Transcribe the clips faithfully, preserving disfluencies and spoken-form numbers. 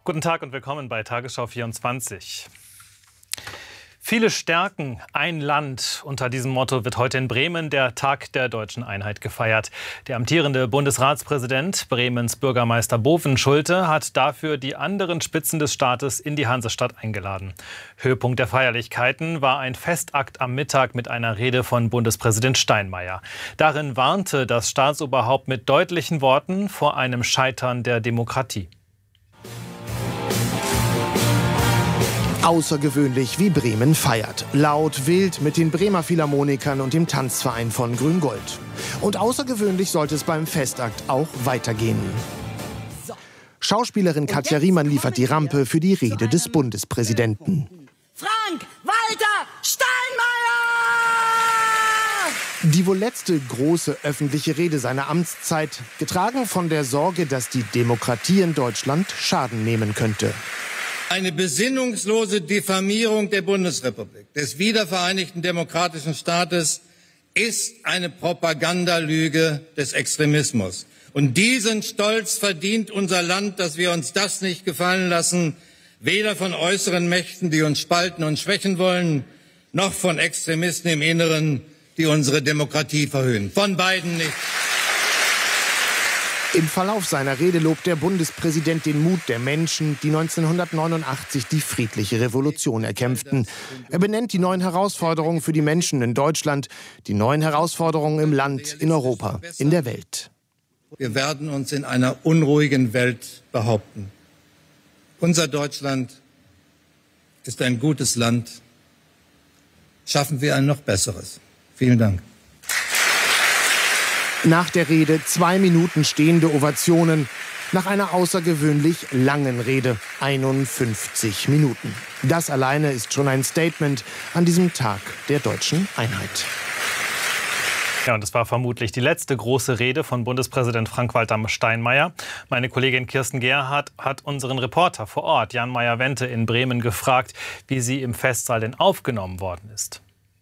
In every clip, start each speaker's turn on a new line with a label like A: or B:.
A: Guten Tag und willkommen bei Tagesschau vierundzwanzig. Viele stärken ein Land. Unter diesem Motto wird heute in Bremen der Tag der deutschen Einheit gefeiert. Der amtierende Bundesratspräsident, Bremens Bürgermeister Bovenschulte, hat dafür die anderen Spitzen des Staates in die Hansestadt eingeladen. Höhepunkt der Feierlichkeiten war ein Festakt am Mittag mit einer Rede von Bundespräsident Steinmeier. Darin warnte das Staatsoberhaupt mit deutlichen Worten vor einem Scheitern der Demokratie.
B: Außergewöhnlich, wie Bremen feiert. Laut, wild mit den Bremer Philharmonikern und dem Tanzverein von Grün-Gold. Und außergewöhnlich sollte es beim Festakt auch weitergehen. Schauspielerin Katja Riemann liefert die Rampe für die Rede des Bundespräsidenten.
C: Frank-Walter Steinmeier!
B: Die wohl letzte große öffentliche Rede seiner Amtszeit, getragen von der Sorge, dass die Demokratie in Deutschland Schaden nehmen könnte.
D: Eine besinnungslose Diffamierung der Bundesrepublik, des wiedervereinigten demokratischen Staates, ist eine Propagandalüge des Extremismus. Und diesen Stolz verdient unser Land, dass wir uns das nicht gefallen lassen, weder von äußeren Mächten, die uns spalten und schwächen wollen, noch von Extremisten im Inneren, die unsere Demokratie verhöhnen. Von beiden nicht.
B: Im Verlauf seiner Rede lobt der Bundespräsident den Mut der Menschen, die neunzehnhundertneunundachtzig die friedliche Revolution erkämpften. Er benennt die neuen Herausforderungen für die Menschen in Deutschland, die neuen Herausforderungen im Land, in Europa, in der Welt.
D: Wir werden uns in einer unruhigen Welt behaupten. Unser Deutschland ist ein gutes Land. Schaffen wir ein noch besseres. Vielen Dank.
B: Nach der Rede zwei Minuten stehende Ovationen. Nach einer außergewöhnlich langen Rede einundfünfzig Minuten. Das alleine ist schon ein Statement an diesem Tag der deutschen Einheit.
A: Ja, und es war vermutlich die letzte große Rede von Bundespräsident Frank-Walter Steinmeier. Meine Kollegin Kirsten Gerhardt hat unseren Reporter vor Ort, Jan Meyer-Wente in Bremen, gefragt, wie sie im Festsaal denn aufgenommen worden ist.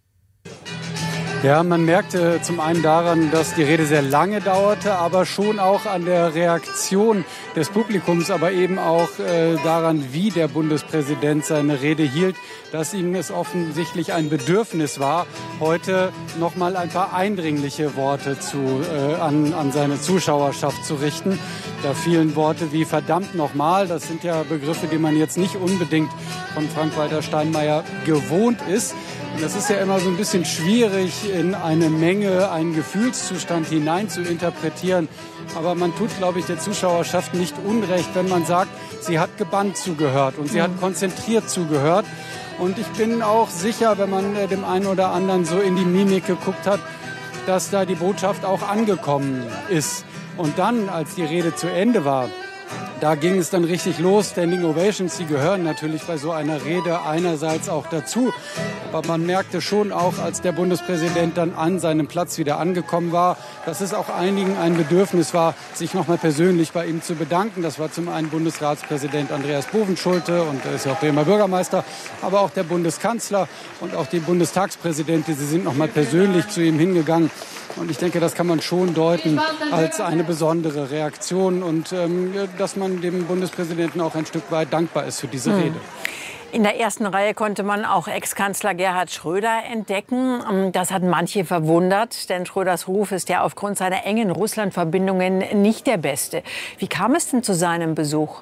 E: Ja, man merkte zum einen daran, dass die Rede sehr lange dauerte, aber schon auch an der Reaktion des Publikums, aber eben auch äh, daran, wie der Bundespräsident seine Rede hielt, dass ihm es offensichtlich ein Bedürfnis war, heute noch mal ein paar eindringliche Worte zu, äh, an, an seine Zuschauerschaft zu richten. Da fielen Worte wie verdammt nochmal. Das sind ja Begriffe, die man jetzt nicht unbedingt von Frank-Walter Steinmeier gewohnt ist. Und das ist ja immer so ein bisschen schwierig, in eine Menge, einen Gefühlszustand hinein zu interpretieren. Aber man tut, glaube ich, der Zuschauerschaft nicht unrecht, wenn man sagt, sie hat gebannt zugehört und sie hat konzentriert zugehört. Und ich bin auch sicher, wenn man dem einen oder anderen so in die Mimik geguckt hat, dass da die Botschaft auch angekommen ist. Und dann, als die Rede zu Ende war, da ging es dann richtig los. Standing Ovations, die gehören natürlich bei so einer Rede einerseits auch dazu. Aber man merkte schon auch, als der Bundespräsident dann an seinem Platz wieder angekommen war, dass es auch einigen ein Bedürfnis war, sich noch mal persönlich bei ihm zu bedanken. Das war zum einen Bundesratspräsident Andreas Bovenschulte und er ist ja auch Bremer Bürgermeister, aber auch der Bundeskanzler und auch die Bundestagspräsidentin. Sie sind noch mal persönlich zu ihm hingegangen. Und ich denke, das kann man schon deuten als eine besondere Reaktion und ähm, dass man dem Bundespräsidenten auch ein Stück weit dankbar ist für diese hm. Rede.
C: In der ersten Reihe konnte man auch Ex-Kanzler Gerhard Schröder entdecken. Das hat manche verwundert, denn Schröders Ruf ist ja aufgrund seiner engen Russland-Verbindungen nicht der beste. Wie kam es denn zu seinem Besuch?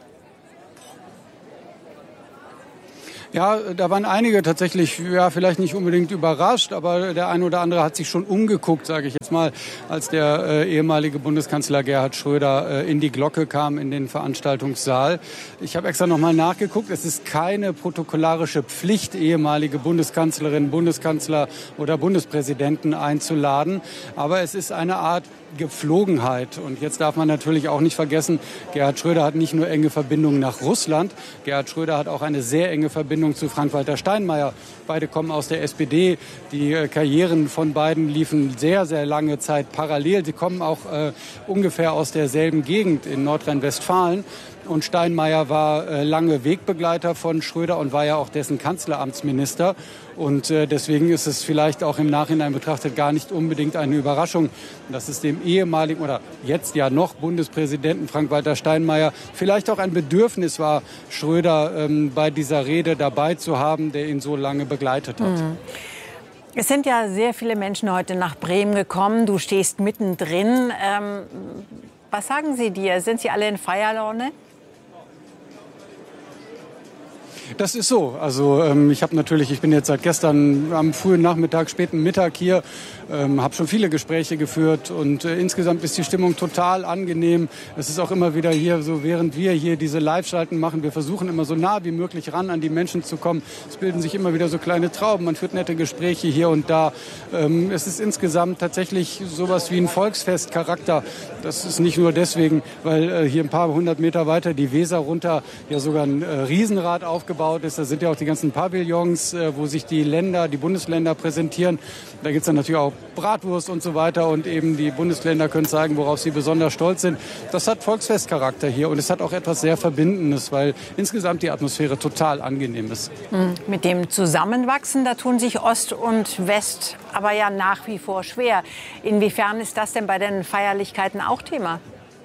E: Ja, da waren einige tatsächlich, ja, vielleicht nicht unbedingt überrascht, aber der eine oder andere hat sich schon umgeguckt, sage ich jetzt mal, als der äh, ehemalige Bundeskanzler Gerhard Schröder äh, in die Glocke kam, in den Veranstaltungssaal. Ich habe extra noch mal nachgeguckt. Es ist keine protokollarische Pflicht, ehemalige Bundeskanzlerinnen, Bundeskanzler oder Bundespräsidenten einzuladen, aber es ist eine Art Gepflogenheit. Und jetzt darf man natürlich auch nicht vergessen, Gerhard Schröder hat nicht nur enge Verbindungen nach Russland, Gerhard Schröder hat auch eine sehr enge Verbindung zu Frank-Walter Steinmeier. Beide kommen aus der S P D. Die äh, Karrieren von beiden liefen sehr, sehr lange Zeit parallel. Sie kommen auch äh, ungefähr aus derselben Gegend in Nordrhein-Westfalen. Und Steinmeier war äh, lange Wegbegleiter von Schröder und war ja auch dessen Kanzleramtsminister. Und äh, deswegen ist es vielleicht auch im Nachhinein betrachtet gar nicht unbedingt eine Überraschung, dass es dem ehemaligen oder jetzt ja noch Bundespräsidenten Frank-Walter Steinmeier vielleicht auch ein Bedürfnis war, Schröder ähm, bei dieser Rede dabei zu haben, der ihn so lange begleitet hat.
C: Mhm. Es sind ja sehr viele Menschen heute nach Bremen gekommen. Du stehst mittendrin. Ähm, was sagen Sie dir? Sind Sie alle in Feierlaune?
E: Das ist so. Also ähm, ich habe natürlich, ich bin jetzt seit gestern am frühen Nachmittag, späten Mittag hier, ähm, habe schon viele Gespräche geführt und äh, insgesamt ist die Stimmung total angenehm. Es ist auch immer wieder hier so, während wir hier diese Live-Schalten machen, wir versuchen immer so nah wie möglich ran an die Menschen zu kommen. Es bilden sich immer wieder so kleine Trauben, man führt nette Gespräche hier und da. Ähm, es ist insgesamt tatsächlich sowas wie ein Volksfestcharakter. Das ist nicht nur deswegen, weil äh, hier ein paar hundert Meter weiter die Weser runter ja sogar ein äh, Riesenrad aufgebaut ist. Da sind ja auch die ganzen Pavillons, wo sich die Länder, die Bundesländer präsentieren. Da gibt es dann natürlich auch Bratwurst und so weiter und eben die Bundesländer können zeigen, worauf sie besonders stolz sind. Das hat Volksfestcharakter hier und es hat auch etwas sehr Verbindendes, weil insgesamt die Atmosphäre total angenehm ist.
C: Mit dem Zusammenwachsen, da tun sich Ost und West aber ja nach wie vor schwer. Inwiefern ist das denn bei den Feierlichkeiten auch Thema?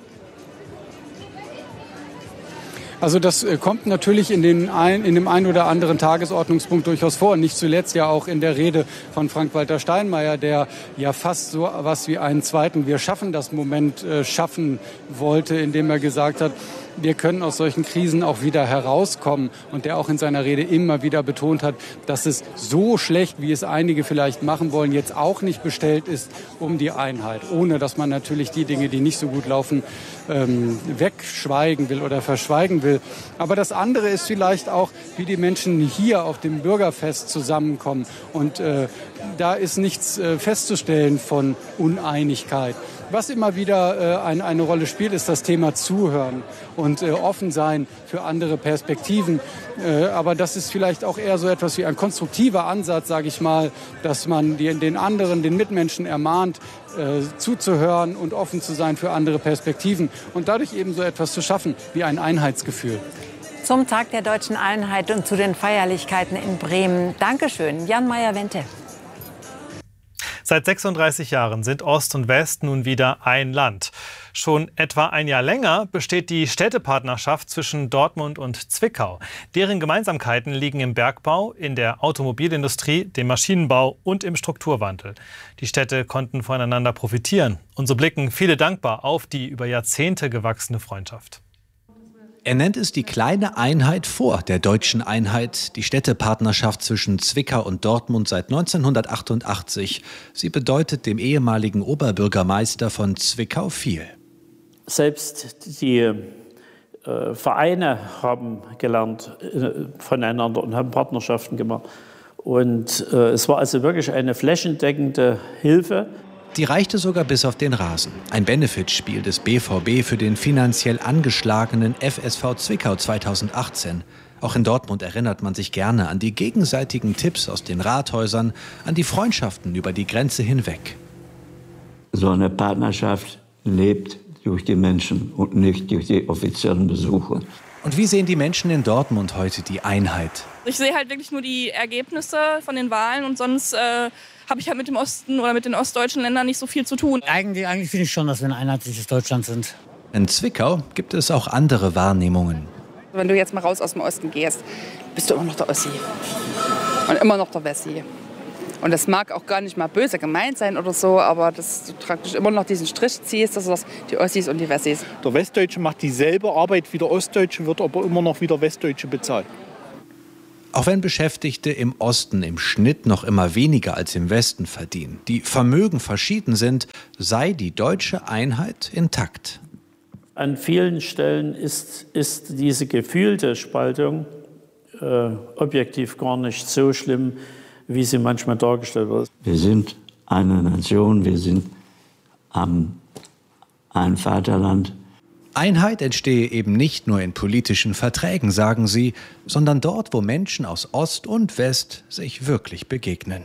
E: Also das kommt natürlich in, den ein, in dem einen oder anderen Tagesordnungspunkt durchaus vor. Nicht zuletzt ja auch in der Rede von Frank-Walter Steinmeier, der ja fast so was wie einen zweiten Wir schaffen das Moment äh, schaffen wollte, indem er gesagt hat, wir können aus solchen Krisen auch wieder herauskommen. Und der auch in seiner Rede immer wieder betont hat, dass es so schlecht, wie es einige vielleicht machen wollen, jetzt auch nicht bestellt ist um die Einheit. Ohne dass man natürlich die Dinge, die nicht so gut laufen, ähm, wegschweigen will oder verschweigen will. Aber das andere ist vielleicht auch, wie die Menschen hier auf dem Bürgerfest zusammenkommen. Und äh, da ist nichts äh, festzustellen von Uneinigkeit. Was immer wieder äh, ein, eine Rolle spielt, ist das Thema Zuhören und äh, offen sein für andere Perspektiven. Äh, aber das ist vielleicht auch eher so etwas wie ein konstruktiver Ansatz, sage ich mal, dass man die, den anderen, den Mitmenschen ermahnt, äh, zuzuhören und offen zu sein für andere Perspektiven und dadurch eben so etwas zu schaffen wie ein Einheitsgefühl.
C: Zum Tag der Deutschen Einheit und zu den Feierlichkeiten in Bremen. Dankeschön, Jan Meyer-Wente.
A: Seit sechsunddreißig Jahren sind Ost und West nun wieder ein Land. Schon etwa ein Jahr länger besteht die Städtepartnerschaft zwischen Dortmund und Zwickau. Deren Gemeinsamkeiten liegen im Bergbau, in der Automobilindustrie, dem Maschinenbau und im Strukturwandel. Die Städte konnten voneinander profitieren. Und so blicken viele dankbar auf die über Jahrzehnte gewachsene Freundschaft.
F: Er nennt es die kleine Einheit vor der deutschen Einheit, die Städtepartnerschaft zwischen Zwickau und Dortmund seit neunzehnhundertachtundachtzig. Sie bedeutet dem ehemaligen Oberbürgermeister von Zwickau viel.
G: Selbst die äh, Vereine haben gelernt äh, voneinander und haben Partnerschaften gemacht. Und äh, es war also wirklich eine flächendeckende Hilfe.
F: Die reichte sogar bis auf den Rasen. Ein Benefitspiel des B V B für den finanziell angeschlagenen F S V Zwickau zweitausendachtzehn. Auch in Dortmund erinnert man sich gerne an die gegenseitigen Tipps aus den Rathäusern, an die Freundschaften über die Grenze hinweg.
H: So eine Partnerschaft lebt durch die Menschen und nicht durch die offiziellen Besuche.
F: Und wie sehen die Menschen in Dortmund heute die Einheit?
I: Ich sehe halt wirklich nur die Ergebnisse von den Wahlen und sonst äh, habe ich halt mit dem Osten oder mit den ostdeutschen Ländern nicht so viel zu tun.
J: Eigentlich, eigentlich finde ich schon, dass wir ein einheitliches Deutschland sind.
F: In Zwickau gibt es auch andere Wahrnehmungen.
K: Wenn du jetzt mal raus aus dem Osten gehst, bist du immer noch der Ossi und immer noch der Wessi. Und das mag auch gar nicht mal böse gemeint sein oder so, aber dass du praktisch immer noch diesen Strich ziehst, dass das die Ossis und die Wessis.
L: Der Westdeutsche macht dieselbe Arbeit wie der Ostdeutsche, wird aber immer noch wie der Westdeutsche bezahlt.
F: Auch wenn Beschäftigte im Osten im Schnitt noch immer weniger als im Westen verdienen, die Vermögen verschieden sind, sei die deutsche Einheit intakt.
G: An vielen Stellen ist, ist diese gefühlte Spaltung äh, objektiv gar nicht so schlimm, wie sie manchmal dargestellt wird.
H: Wir sind eine Nation, wir sind ähm, ein Vaterland.
F: Einheit entstehe eben nicht nur in politischen Verträgen, sagen sie, sondern dort, wo Menschen aus Ost und West sich wirklich begegnen.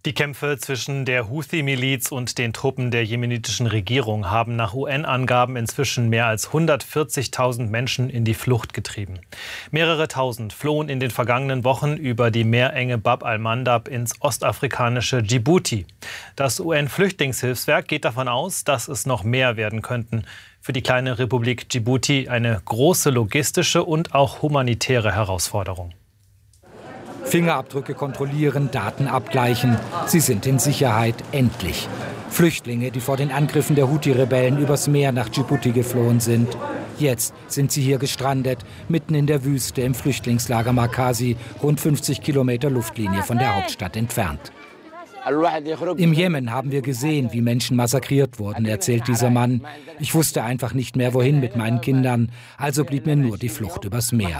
A: Die Kämpfe zwischen der Houthi-Miliz und den Truppen der jemenitischen Regierung haben nach U N-Angaben inzwischen mehr als hundertvierzigtausend Menschen in die Flucht getrieben. Mehrere Tausend flohen in den vergangenen Wochen über die Meerenge Bab al-Mandab ins ostafrikanische Djibouti. Das U N-Flüchtlingshilfswerk geht davon aus, dass es noch mehr werden könnten. Für die kleine Republik Djibouti eine große logistische und auch humanitäre Herausforderung.
M: Fingerabdrücke kontrollieren, Daten abgleichen. Sie sind in Sicherheit, endlich. Flüchtlinge, die vor den Angriffen der Houthi-Rebellen übers Meer nach Djibouti geflohen sind. Jetzt sind sie hier gestrandet, mitten in der Wüste im Flüchtlingslager Markazi, rund fünfzig Kilometer Luftlinie von der Hauptstadt entfernt. Im Jemen haben wir gesehen, wie Menschen massakriert wurden, erzählt dieser Mann. Ich wusste einfach nicht mehr, wohin mit meinen Kindern, also blieb mir nur die Flucht übers Meer.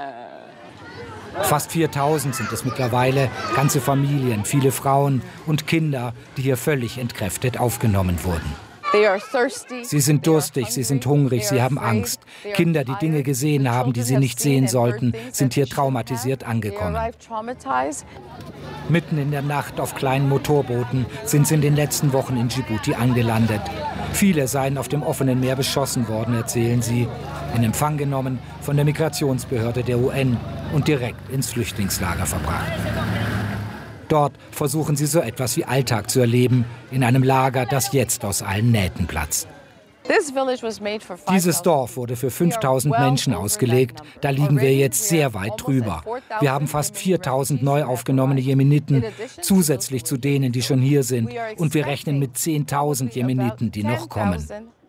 M: Fast viertausend sind es mittlerweile, ganze Familien, viele Frauen und Kinder, die hier völlig entkräftet aufgenommen wurden. Sie sind durstig, sie sind hungrig, sie haben Angst. Kinder, die Dinge gesehen haben, die sie nicht sehen sollten, sind hier traumatisiert angekommen. Mitten in der Nacht auf kleinen Motorbooten sind sie in den letzten Wochen in Djibouti angelandet. Viele seien auf dem offenen Meer beschossen worden, erzählen sie. In Empfang genommen von der Migrationsbehörde der U N und direkt ins Flüchtlingslager verbracht. Dort versuchen sie so etwas wie Alltag zu erleben, in einem Lager, das jetzt aus allen Nähten platzt. Dieses Dorf wurde für fünftausend Menschen ausgelegt. Da liegen wir jetzt sehr weit drüber. Wir haben fast viertausend neu aufgenommene Jemeniten, zusätzlich zu denen, die schon hier sind. Und wir rechnen mit zehntausend Jemeniten, die noch kommen.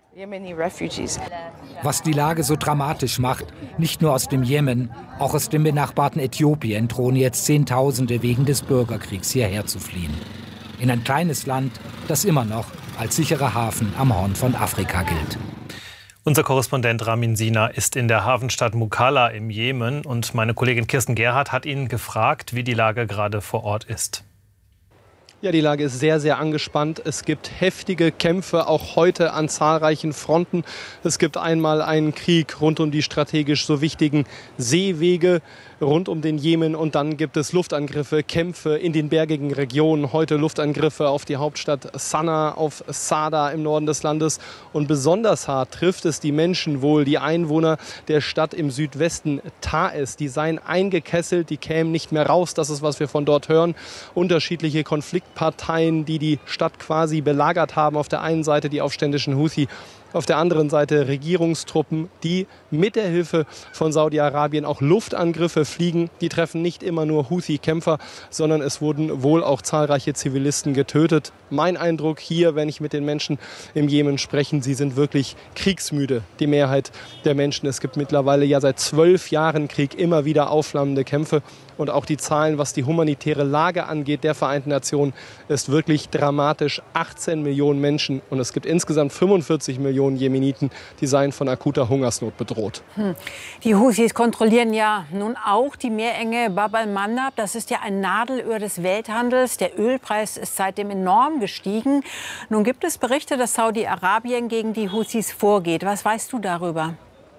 M: Was die Lage so dramatisch macht, nicht nur aus dem Jemen, auch aus dem benachbarten Äthiopien drohen jetzt Zehntausende wegen des Bürgerkriegs hierher zu fliehen. In ein kleines Land, das immer noch als sicherer Hafen am Horn von Afrika gilt.
A: Unser Korrespondent Ramin Sina ist in der Hafenstadt Mukalla im Jemen und meine Kollegin Kirsten Gerhardt hat ihn gefragt, wie die Lage gerade vor Ort ist.
N: Ja, die Lage ist sehr, sehr angespannt. Es gibt heftige Kämpfe, auch heute an zahlreichen Fronten. Es gibt einmal einen Krieg rund um die strategisch so wichtigen Seewege rund um den Jemen. Und dann gibt es Luftangriffe, Kämpfe in den bergigen Regionen. Heute Luftangriffe auf die Hauptstadt Sanaa, auf Sada im Norden des Landes. Und besonders hart trifft es die Menschen wohl, die Einwohner der Stadt im Südwesten Taes. Die seien eingekesselt, die kämen nicht mehr raus. Das ist, was wir von dort hören. Unterschiedliche Konfliktparteien, die die Stadt quasi belagert haben. Auf der einen Seite die aufständischen Houthi, auf der anderen Seite Regierungstruppen, die mit der Hilfe von Saudi-Arabien auch Luftangriffe fliegen. Die treffen nicht immer nur Houthi-Kämpfer, sondern es wurden wohl auch zahlreiche Zivilisten getötet. Mein Eindruck hier, wenn ich mit den Menschen im Jemen spreche, sie sind wirklich kriegsmüde, die Mehrheit der Menschen. Es gibt mittlerweile ja seit zwölf Jahren Krieg, immer wieder aufflammende Kämpfe. Und auch die Zahlen, was die humanitäre Lage angeht, der Vereinten Nationen, ist wirklich dramatisch. achtzehn Millionen Menschen und es gibt insgesamt fünfundvierzig Millionen Jemeniten, die seien von akuter Hungersnot bedroht.
C: Hm. Die Houthis kontrollieren ja nun auch die Meerenge Bab al-Mandab. Das ist ja ein Nadelöhr des Welthandels. Der Ölpreis ist seitdem enorm gestiegen. Nun gibt es Berichte, dass Saudi-Arabien gegen die Houthis vorgeht. Was weißt du darüber?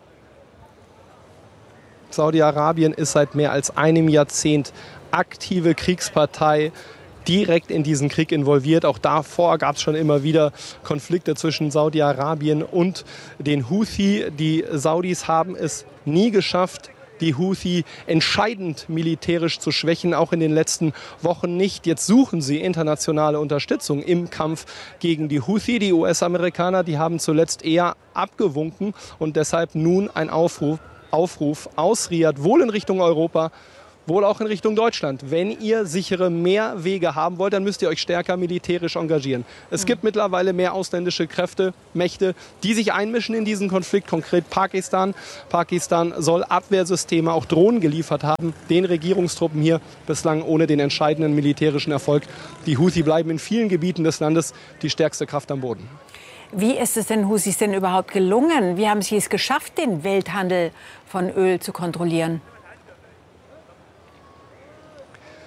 N: Saudi-Arabien ist seit mehr als einem Jahrzehnt aktive Kriegspartei, direkt in diesen Krieg involviert. Auch davor gab es schon immer wieder Konflikte zwischen Saudi-Arabien und den Houthi. Die Saudis haben es nie geschafft, die Houthi entscheidend militärisch zu schwächen, auch in den letzten Wochen nicht. Jetzt suchen sie internationale Unterstützung im Kampf gegen die Houthi. Die U S-Amerikaner, die haben zuletzt eher abgewunken und deshalb nun ein Aufruf Aufruf aus Riyadh, wohl in Richtung Europa, wohl auch in Richtung Deutschland. Wenn ihr sichere Meerwege haben wollt, dann müsst ihr euch stärker militärisch engagieren. Es gibt mittlerweile mehr ausländische Kräfte, Mächte, die sich einmischen in diesen Konflikt, konkret Pakistan. Pakistan soll Abwehrsysteme, auch Drohnen geliefert haben, den Regierungstruppen hier bislang ohne den entscheidenden militärischen Erfolg. Die Houthi bleiben in vielen Gebieten des Landes die stärkste Kraft am Boden.
C: Wie ist es den Houthis denn überhaupt gelungen? Wie haben sie es geschafft, den Welthandel von Öl zu kontrollieren?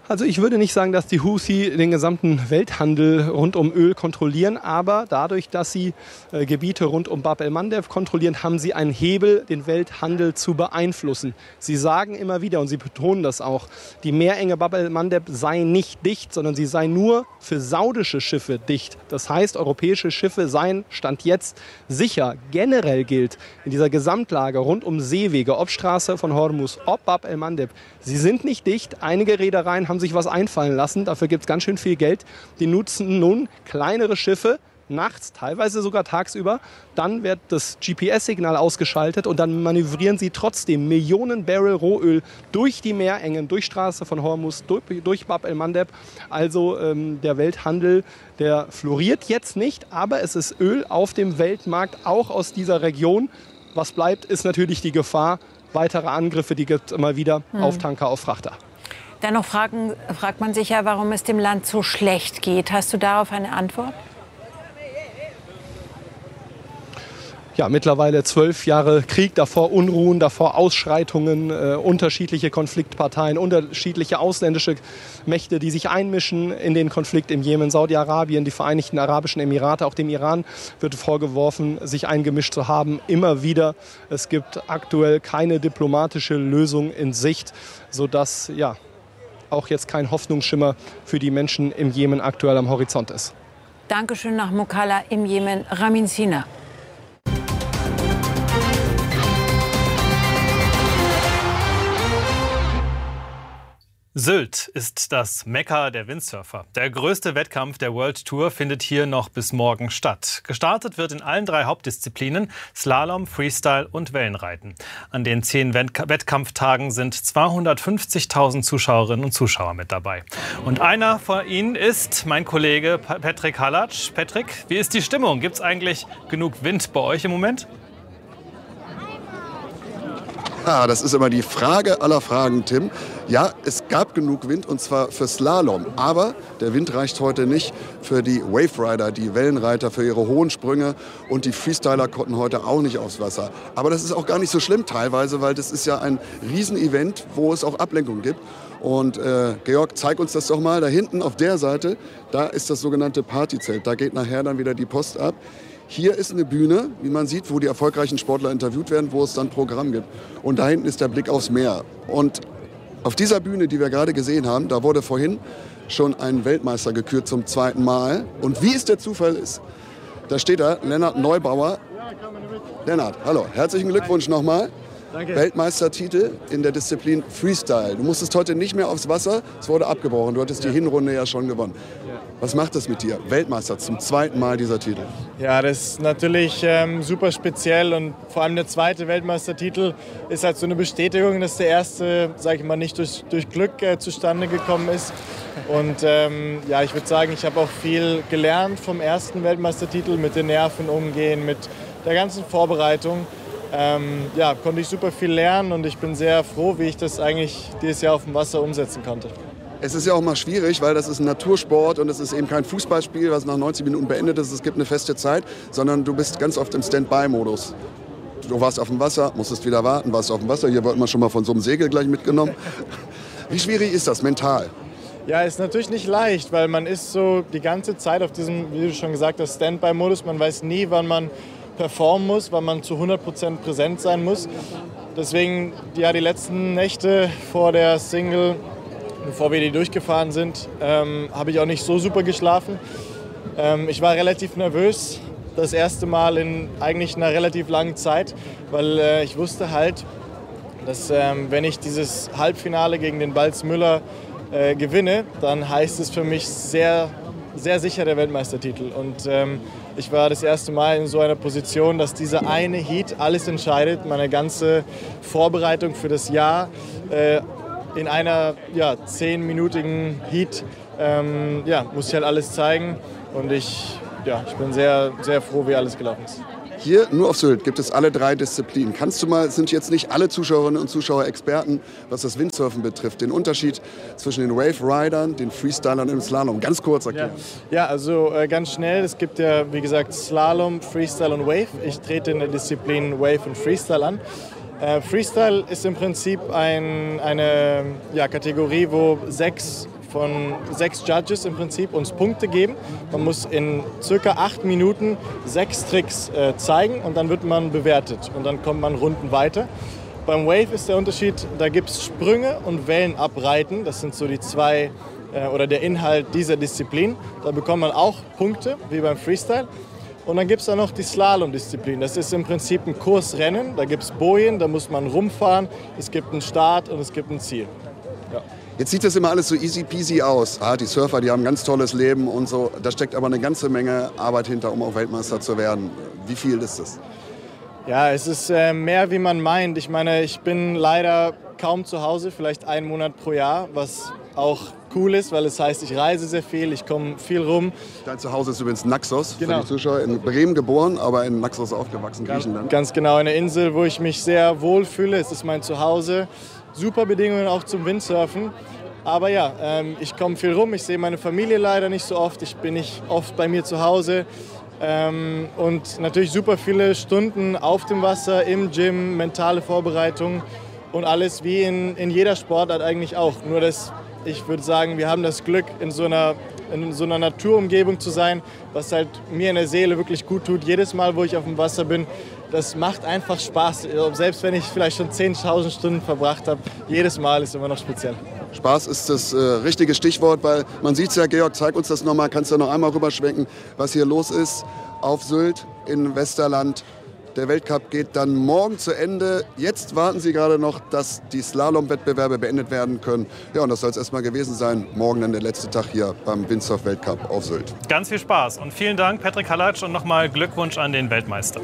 N: Also ich würde nicht sagen, dass die Houthi den gesamten Welthandel rund um Öl kontrollieren, aber dadurch, dass sie äh, Gebiete rund um Bab el-Mandeb kontrollieren, haben sie einen Hebel, den Welthandel zu beeinflussen. Sie sagen immer wieder, und sie betonen das auch, die Meerenge Bab el-Mandeb sei nicht dicht, sondern sie sei nur für saudische Schiffe dicht. Das heißt, europäische Schiffe seien, Stand jetzt, sicher. Generell gilt in dieser Gesamtlage rund um Seewege, ob Straße von Hormuz, ob Bab el-Mandeb, sie sind nicht dicht. Einige Reedereien haben sich was einfallen lassen. Dafür gibt es ganz schön viel Geld. Die nutzen nun kleinere Schiffe, nachts, teilweise sogar tagsüber. Dann wird das G P S-Signal ausgeschaltet und dann manövrieren sie trotzdem Millionen Barrel Rohöl durch die Meerengen, durch Straße von Hormuz, durch, durch Bab el-Mandeb. Also ähm, der Welthandel, der floriert jetzt nicht, aber es ist Öl auf dem Weltmarkt, auch aus dieser Region. Was bleibt, ist natürlich die Gefahr, weitere Angriffe, die gibt es immer wieder hm. auf Tanker, auf Frachter.
C: Dennoch fragen, fragt man sich ja, warum es dem Land so schlecht geht. Hast du darauf eine Antwort?
N: Ja, mittlerweile zwölf Jahre Krieg, davor Unruhen, davor Ausschreitungen, äh, unterschiedliche Konfliktparteien, unterschiedliche ausländische Mächte, die sich einmischen in den Konflikt im Jemen, Saudi-Arabien, die Vereinigten Arabischen Emirate, auch dem Iran wird vorgeworfen, sich eingemischt zu haben. Immer wieder. Es gibt aktuell keine diplomatische Lösung in Sicht, sodass ja auch jetzt kein Hoffnungsschimmer für die Menschen im Jemen aktuell am Horizont ist.
C: Dankeschön nach Mukalla im Jemen, Ramin Sina.
A: Sylt ist das Mekka der Windsurfer. Der größte Wettkampf der World Tour findet hier noch bis morgen statt. Gestartet wird in allen drei Hauptdisziplinen Slalom, Freestyle und Wellenreiten. An den zehn Wettkampftagen sind zweihundertfünfzigtausend Zuschauerinnen und Zuschauer mit dabei. Und einer von ihnen ist mein Kollege Patrick Halatsch. Patrick, wie ist die Stimmung? Gibt es eigentlich genug Wind bei euch im Moment?
O: Ja, das ist immer die Frage aller Fragen, Tim. Ja, es gab genug Wind und zwar für Slalom. Aber der Wind reicht heute nicht für die Wave Rider, die Wellenreiter, für ihre hohen Sprünge. Und die Freestyler konnten heute auch nicht aufs Wasser. Aber das ist auch gar nicht so schlimm teilweise, weil das ist ja ein Riesenevent, wo es auch Ablenkung gibt. Und äh, Georg, zeig uns das doch mal. Da hinten auf der Seite, da ist das sogenannte Partyzelt. Da geht nachher dann wieder die Post ab. Hier ist eine Bühne, wie man sieht, wo die erfolgreichen Sportler interviewt werden, wo es dann Programm gibt. Und da hinten ist der Blick aufs Meer. Und auf dieser Bühne, die wir gerade gesehen haben, da wurde vorhin schon ein Weltmeister gekürt zum zweiten Mal. Und wie es der Zufall ist, da steht da Lennart Neubauer. Lennart, hallo, herzlichen Glückwunsch nochmal. Danke. Weltmeistertitel in der Disziplin Freestyle. Du musstest heute nicht mehr aufs Wasser, es wurde abgebrochen. Du hattest ja. die Hinrunde ja schon gewonnen. Ja. Was macht das mit dir? Weltmeister zum zweiten Mal dieser Titel.
P: Ja, das ist natürlich ähm, super speziell und vor allem der zweite Weltmeistertitel ist halt so eine Bestätigung, dass der erste, sage ich mal, nicht durch, durch Glück äh, zustande gekommen ist. Und ähm, ja, ich würde sagen, ich habe auch viel gelernt vom ersten Weltmeistertitel, mit den Nerven umgehen, mit der ganzen Vorbereitung. Ähm, ja, konnte ich super viel lernen und ich bin sehr froh, wie ich das eigentlich dieses Jahr auf dem Wasser umsetzen konnte.
O: Es ist ja auch mal schwierig, weil das ist ein Natursport und es ist eben kein Fußballspiel, was nach neunzig Minuten beendet ist. Es gibt eine feste Zeit, sondern du bist ganz oft im Standby-Modus. Du warst auf dem Wasser, musstest wieder warten, warst auf dem Wasser. Hier wird man schon mal von so einem Segel gleich mitgenommen. Wie schwierig ist das mental?
P: Ja, ist natürlich nicht leicht, weil man ist so die ganze Zeit auf diesem, wie du schon gesagt hast, Standby-Modus. Man weiß nie, wann man performen muss, weil man zu hundert Prozent präsent sein muss. Deswegen, ja, die letzten Nächte vor der Single, bevor wir die durchgefahren sind, ähm, habe ich auch nicht so super geschlafen. Ähm, ich war relativ nervös, das erste Mal in eigentlich einer relativ langen Zeit, weil äh, ich wusste halt, dass ähm, wenn ich dieses Halbfinale gegen den Balz Müller äh, gewinne, dann heißt es für mich sehr, sehr sicher der Weltmeistertitel. Und ähm, ich war das erste Mal in so einer Position, dass dieser eine Heat alles entscheidet, meine ganze Vorbereitung für das Jahr äh, in einer ja, zehnminütigen Heat ähm, ja, muss ich halt alles zeigen und ich, ja, ich bin sehr, sehr froh, wie alles gelaufen ist.
O: Hier nur auf Sylt gibt es alle drei Disziplinen. Kannst du mal, sind jetzt nicht alle Zuschauerinnen und Zuschauer Experten, was das Windsurfen betrifft, den Unterschied zwischen den Wave Ridern, den Freestylern und dem Slalom ganz kurz erklären?
P: Ja, ja also äh, ganz schnell. Es gibt ja, wie gesagt, Slalom, Freestyle und Wave. Ich trete in der Disziplin Wave und Freestyle an. Äh, Freestyle ist im Prinzip ein, eine ja, Kategorie, wo sechs von sechs Judges im Prinzip uns Punkte geben. Man muss in circa acht Minuten sechs Tricks äh, zeigen und dann wird man bewertet und dann kommt man Runden weiter. Beim Wave ist der Unterschied, da gibt es Sprünge und Wellenabreiten. Das sind so die zwei, äh, oder der Inhalt dieser Disziplin. Da bekommt man auch Punkte, wie beim Freestyle. Und dann gibt es da noch die Slalom-Disziplin. Das ist im Prinzip ein Kursrennen. Da gibt es Bojen, da muss man rumfahren. Es gibt einen Start und es gibt ein Ziel. Ja.
O: Jetzt sieht das immer alles so easy peasy aus. Ah, die Surfer, die haben ein ganz tolles Leben und so. Da steckt aber eine ganze Menge Arbeit hinter, um auch Weltmeister zu werden. Wie viel ist das?
P: Ja, es ist äh, mehr, wie man meint. Ich meine, ich bin leider kaum zu Hause, vielleicht einen Monat pro Jahr, was auch cool ist, weil es heißt, ich reise sehr viel, ich komme viel rum.
O: Dein Zuhause ist übrigens Naxos,
P: genau.
O: Für die Zuschauer. In Bremen geboren, aber in Naxos aufgewachsen,
P: ganz,
O: Griechenland.
P: Ganz genau, eine Insel, wo ich mich sehr wohl fühle. Es ist mein Zuhause. Super Bedingungen auch zum Windsurfen. Aber ja, ähm, ich komme viel rum, ich sehe meine Familie leider nicht so oft, ich bin nicht oft bei mir zu Hause. Ähm, und natürlich super viele Stunden auf dem Wasser, im Gym, mentale Vorbereitung und alles wie in, in jeder Sportart eigentlich auch. Nur dass ich würde sagen, wir haben das Glück, in so einer, in so einer Naturumgebung zu sein, was halt mir in der Seele wirklich gut tut. Jedes Mal, wo ich auf dem Wasser bin, das macht einfach Spaß. Selbst wenn ich vielleicht schon zehntausend Stunden verbracht habe, jedes Mal ist immer noch speziell.
O: Spaß ist das äh, richtige Stichwort, weil man sieht es ja, Georg, zeig uns das nochmal, kannst du noch einmal rüberschwenken, was hier los ist auf Sylt in Westerland. Der Weltcup geht dann morgen zu Ende. Jetzt warten Sie gerade noch, dass die Slalom-Wettbewerbe beendet werden können. Ja, und das soll es erstmal gewesen sein. Morgen dann der letzte Tag hier beim Windsurf-Weltcup auf Sylt.
A: Ganz viel Spaß und vielen Dank, Petrik Halatsch, und nochmal Glückwunsch an den Weltmeister.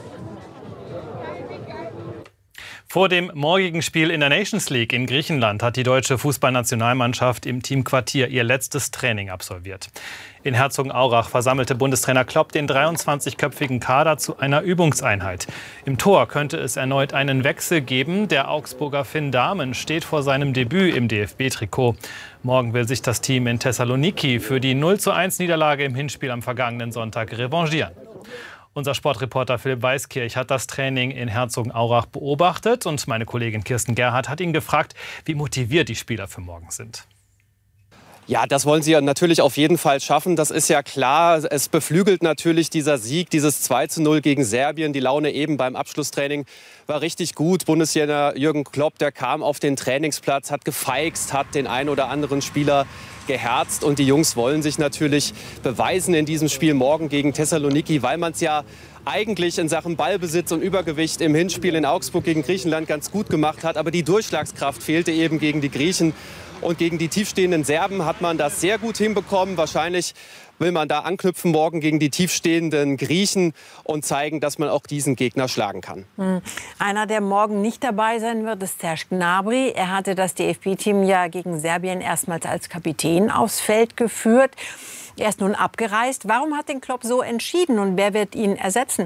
A: Vor dem morgigen Spiel in der Nations League in Griechenland hat die deutsche Fußballnationalmannschaft im Team Quartier ihr letztes Training absolviert. In Herzogenaurach versammelte Bundestrainer Klopp den dreiundzwanzigköpfigen Kader zu einer Übungseinheit. Im Tor könnte es erneut einen Wechsel geben. Der Augsburger Finn Dahmen steht vor seinem Debüt im D F B-Trikot. Morgen will sich das Team in Thessaloniki für die null zu eins Niederlage im Hinspiel am vergangenen Sonntag revanchieren. Unser Sportreporter Philipp Weiskirch hat das Training in Herzogenaurach beobachtet und meine Kollegin Kirsten Gerhardt hat ihn gefragt, wie motiviert die Spieler für morgen sind.
Q: Ja, das wollen sie ja natürlich auf jeden Fall schaffen. Das ist ja klar. Es beflügelt natürlich dieser Sieg, dieses zwei zu null gegen Serbien. Die Laune eben beim Abschlusstraining war richtig gut. Bundestrainer Jürgen Klopp, der kam auf den Trainingsplatz, hat gefeixt, hat den einen oder anderen Spieler geherzt. Und die Jungs wollen sich natürlich beweisen in diesem Spiel morgen gegen Thessaloniki, weil man es ja eigentlich in Sachen Ballbesitz und Übergewicht im Hinspiel in Augsburg gegen Griechenland ganz gut gemacht hat. Aber die Durchschlagskraft fehlte eben gegen die Griechen. Und gegen die tiefstehenden Serben hat man das sehr gut hinbekommen. Wahrscheinlich will man da anknüpfen morgen gegen die tiefstehenden Griechen und zeigen, dass man auch diesen Gegner schlagen kann.
C: Einer, der morgen nicht dabei sein wird, ist Serge Gnabry. Er hatte das D F B-Team ja gegen Serbien erstmals als Kapitän aufs Feld geführt. Er ist nun abgereist. Warum hat den Klopp so entschieden und wer wird ihn ersetzen?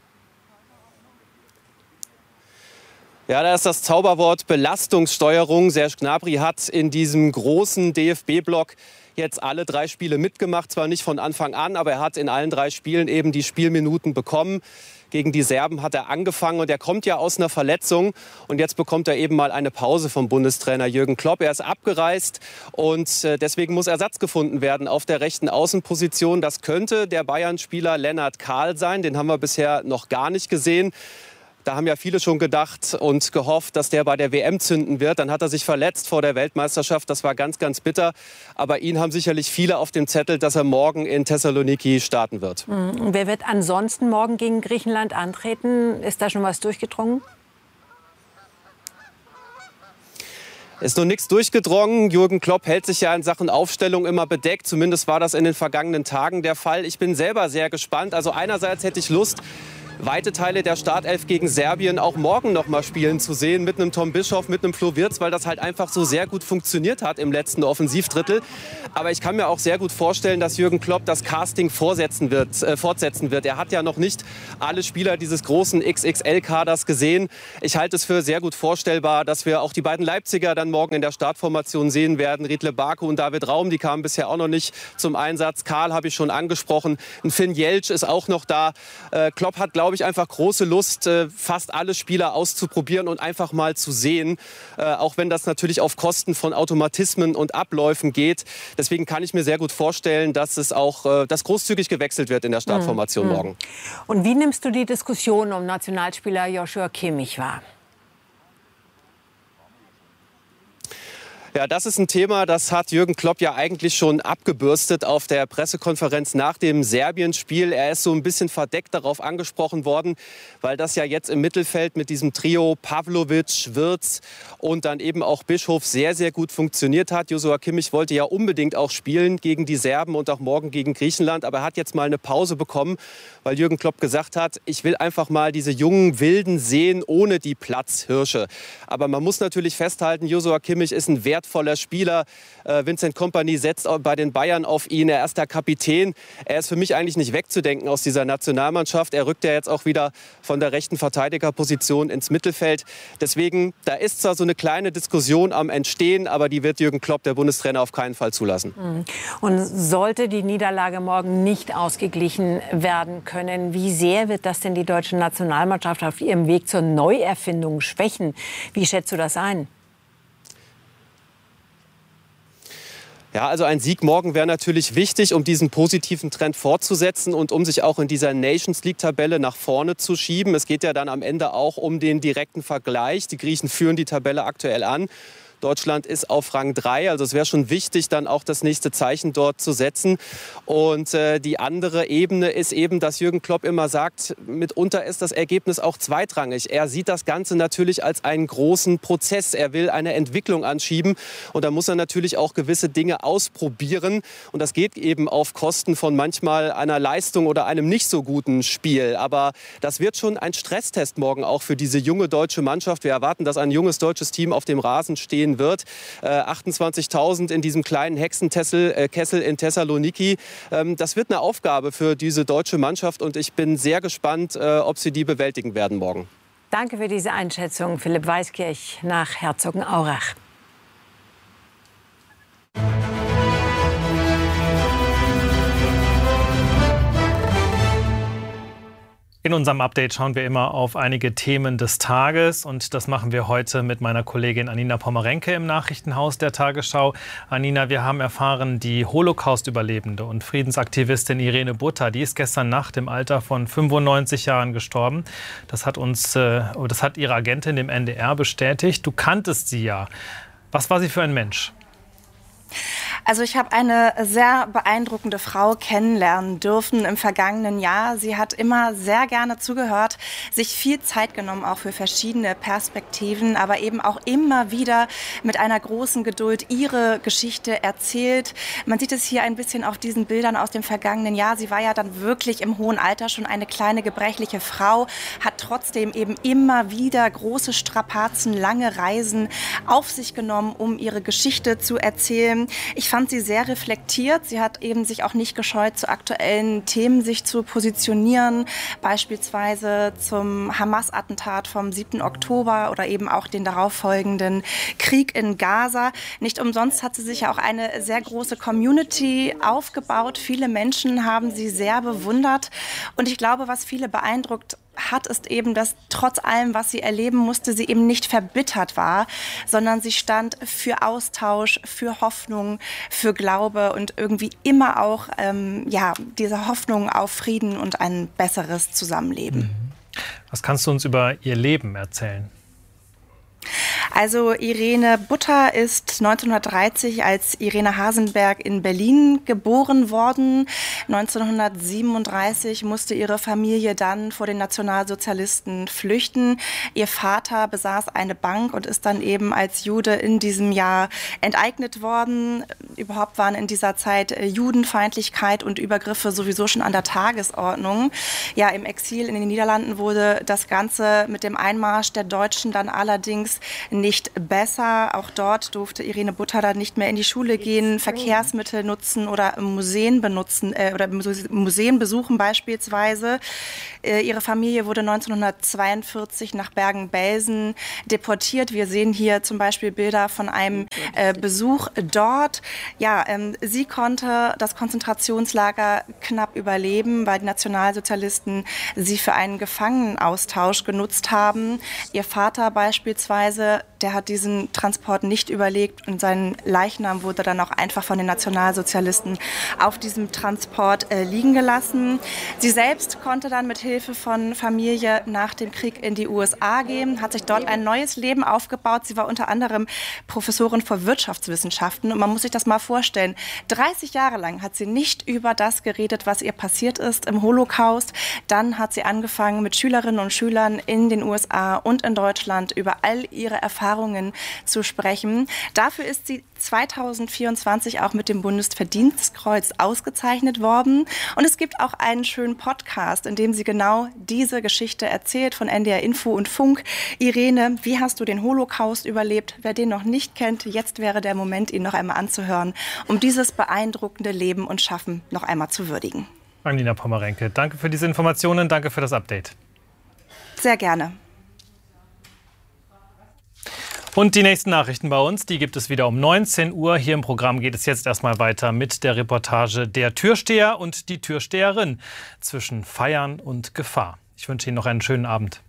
Q: Ja, da ist das Zauberwort Belastungssteuerung. Serge Gnabry hat in diesem großen D F B-Block jetzt alle drei Spiele mitgemacht. Zwar nicht von Anfang an, aber er hat in allen drei Spielen eben die Spielminuten bekommen. Gegen die Serben hat er angefangen und er kommt ja aus einer Verletzung. Und jetzt bekommt er eben mal eine Pause vom Bundestrainer Jürgen Klopp. Er ist abgereist und deswegen muss Ersatz gefunden werden auf der rechten Außenposition. Das könnte der Bayern-Spieler Lennart Kahl sein. Den haben wir bisher noch gar nicht gesehen. Da haben ja viele schon gedacht und gehofft, dass der bei der W M zünden wird. Dann hat er sich verletzt vor der Weltmeisterschaft. Das war ganz, ganz bitter. Aber ihn haben sicherlich viele auf dem Zettel, dass er morgen in Thessaloniki starten wird.
C: Und wer wird ansonsten morgen gegen Griechenland antreten? Ist da schon was durchgedrungen?
Q: Ist noch nichts durchgedrungen. Jürgen Klopp hält sich ja in Sachen Aufstellung immer bedeckt. Zumindest war das in den vergangenen Tagen der Fall. Ich bin selber sehr gespannt. Also einerseits hätte ich Lust, weite Teile der Startelf gegen Serbien auch morgen noch mal spielen zu sehen. Mit einem Tom Bischoff, mit einem Flo Wirtz, weil das halt einfach so sehr gut funktioniert hat im letzten Offensivdrittel. Aber ich kann mir auch sehr gut vorstellen, dass Jürgen Klopp das Casting vorsetzen wird, äh, fortsetzen wird. Er hat ja noch nicht alle Spieler dieses großen X X L-Kaders gesehen. Ich halte es für sehr gut vorstellbar, dass wir auch die beiden Leipziger dann morgen in der Startformation sehen werden. Riedle Baku und David Raum, die kamen bisher auch noch nicht zum Einsatz. Karl habe ich schon angesprochen. Ein Finn Jeltsch ist auch noch da. Äh, Klopp hat, glaube glaube ich, einfach große Lust, fast alle Spieler auszuprobieren und einfach mal zu sehen, auch wenn das natürlich auf Kosten von Automatismen und Abläufen geht. Deswegen kann ich mir sehr gut vorstellen, dass es auch dass großzügig gewechselt wird in der Startformation mhm. morgen.
C: Und wie nimmst du die Diskussion um Nationalspieler Joshua Kimmich wahr?
Q: Ja, das ist ein Thema, das hat Jürgen Klopp ja eigentlich schon abgebürstet auf der Pressekonferenz nach dem Serbien-Spiel. Er ist so ein bisschen verdeckt darauf angesprochen worden, weil das ja jetzt im Mittelfeld mit diesem Trio Pavlovic, Wirtz und dann eben auch Bischof sehr, sehr gut funktioniert hat. Joshua Kimmich wollte ja unbedingt auch spielen gegen die Serben und auch morgen gegen Griechenland, aber er hat jetzt mal eine Pause bekommen, weil Jürgen Klopp gesagt hat, ich will einfach mal diese jungen Wilden sehen ohne die Platzhirsche. Aber man muss natürlich festhalten, Joshua Kimmich ist ein wertvoller Spieler. Äh, Vincent Kompany setzt bei den Bayern auf ihn. Er ist der Kapitän. Er ist für mich eigentlich nicht wegzudenken aus dieser Nationalmannschaft. Er rückt ja jetzt auch wieder von der rechten Verteidigerposition ins Mittelfeld. Deswegen, da ist zwar so eine kleine Diskussion am Entstehen, aber die wird Jürgen Klopp, der Bundestrainer, auf keinen Fall zulassen.
C: Und sollte die Niederlage morgen nicht ausgeglichen werden können, wie sehr wird das denn die deutsche Nationalmannschaft auf ihrem Weg zur Neuerfindung schwächen? Wie schätzt du das ein?
Q: Ja, also ein Sieg morgen wäre natürlich wichtig, um diesen positiven Trend fortzusetzen und um sich auch in dieser Nations League-Tabelle nach vorne zu schieben. Es geht ja dann am Ende auch um den direkten Vergleich. Die Griechen führen die Tabelle aktuell an. Deutschland ist auf Rang drei, also es wäre schon wichtig, dann auch das nächste Zeichen dort zu setzen. Und äh, die andere Ebene ist eben, dass Jürgen Klopp immer sagt, mitunter ist das Ergebnis auch zweitrangig. Er sieht das Ganze natürlich als einen großen Prozess. Er will eine Entwicklung anschieben und da muss er natürlich auch gewisse Dinge ausprobieren. Und das geht eben auf Kosten von manchmal einer Leistung oder einem nicht so guten Spiel. Aber das wird schon ein Stresstest morgen auch für diese junge deutsche Mannschaft. Wir erwarten, dass ein junges deutsches Team auf dem Rasen stehen wird. Äh, achtundzwanzigtausend in diesem kleinen Hexenkessel äh, Kessel in Thessaloniki. Ähm, das wird eine Aufgabe für diese deutsche Mannschaft und ich bin sehr gespannt, äh, ob sie die bewältigen werden morgen.
C: Danke für diese Einschätzung, Philipp Weiskirch nach Herzogenaurach.
A: In unserem Update schauen wir immer auf einige Themen des Tages und das machen wir heute mit meiner Kollegin Anina Pommerenke im Nachrichtenhaus der Tagesschau. Anina, wir haben erfahren, die Holocaust-Überlebende und Friedensaktivistin Irene Butta, die ist gestern Nacht im Alter von fünfundneunzig Jahren gestorben. Das hat uns, das hat ihre Agentin dem N D R bestätigt. Du kanntest sie ja. Was war sie für ein Mensch?
R: Also ich habe eine sehr beeindruckende Frau kennenlernen dürfen im vergangenen Jahr. Sie hat immer sehr gerne zugehört, sich viel Zeit genommen, auch für verschiedene Perspektiven, aber eben auch immer wieder mit einer großen Geduld ihre Geschichte erzählt. Man sieht es hier ein bisschen auf diesen Bildern aus dem vergangenen Jahr. Sie war ja dann wirklich im hohen Alter schon eine kleine gebrechliche Frau, hat trotzdem eben immer wieder große Strapazen, lange Reisen auf sich genommen, um ihre Geschichte zu erzählen. Ich fand sie sehr reflektiert. Sie hat eben sich auch nicht gescheut, zu aktuellen Themen sich zu positionieren, beispielsweise zum Hamas-Attentat vom siebten Oktober oder eben auch den darauffolgenden Krieg in Gaza. Nicht umsonst hat sie sich ja auch eine sehr große Community aufgebaut. Viele Menschen haben sie sehr bewundert. Und ich glaube, was viele beeindruckt hat, ist eben, dass trotz allem, was sie erleben musste, sie eben nicht verbittert war, sondern sie stand für Austausch, für Hoffnung, für Glaube und irgendwie immer auch ähm, ja, diese Hoffnung auf Frieden und ein besseres Zusammenleben.
A: Was kannst du uns über ihr Leben erzählen?
R: Also Irene Butta ist neunzehnhundertdreißig als Irene Hasenberg in Berlin geboren worden. neunzehnhundertsiebenunddreißig musste ihre Familie dann vor den Nationalsozialisten flüchten. Ihr Vater besaß eine Bank und ist dann eben als Jude in diesem Jahr enteignet worden. Überhaupt waren in dieser Zeit Judenfeindlichkeit und Übergriffe sowieso schon an der Tagesordnung. Ja, im Exil in den Niederlanden wurde das Ganze mit dem Einmarsch der Deutschen dann allerdings nicht besser. Auch dort durfte Irene Buttadar nicht mehr in die Schule gehen, Verkehrsmittel nutzen oder Museen benutzen äh, oder Museen besuchen beispielsweise. Äh, ihre Familie wurde neunzehnhundertzweiundvierzig nach Bergen-Belsen deportiert. Wir sehen hier zum Beispiel Bilder von einem äh, Besuch dort. Ja, ähm, sie konnte das Konzentrationslager knapp überleben, weil die Nationalsozialisten sie für einen Gefangenenaustausch genutzt haben. Ihr Vater beispielsweise, der hat diesen Transport nicht überlebt und sein Leichnam wurde dann auch einfach von den Nationalsozialisten auf diesem Transport äh, liegen gelassen. Sie selbst konnte dann mit Hilfe von Familie nach dem Krieg in die U S A gehen, hat sich dort ein neues Leben aufgebaut. Sie war unter anderem Professorin für Wirtschaftswissenschaften und man muss sich das mal vorstellen. dreißig Jahre lang hat sie nicht über das geredet, was ihr passiert ist im Holocaust. Dann hat sie angefangen, mit Schülerinnen und Schülern in den U S A und in Deutschland über all ihre Erfahrungen zu sprechen. Dafür ist sie zweitausendvierundzwanzig auch mit dem Bundesverdienstkreuz ausgezeichnet worden. Und es gibt auch einen schönen Podcast, in dem sie genau diese Geschichte erzählt von N D R Info und Funk. Irene, wie hast du den Holocaust überlebt? Wer den noch nicht kennt, jetzt wäre der Moment, ihn noch einmal anzuhören, um dieses beeindruckende Leben und Schaffen noch einmal zu würdigen.
A: Anlina Pommerenke, danke für diese Informationen, danke für das Update.
R: Sehr gerne.
A: Und die nächsten Nachrichten bei uns, die gibt es wieder um neunzehn Uhr. Hier im Programm geht es jetzt erstmal weiter mit der Reportage Der Türsteher und die Türsteherin zwischen Feiern und Gefahr. Ich wünsche Ihnen noch einen schönen Abend.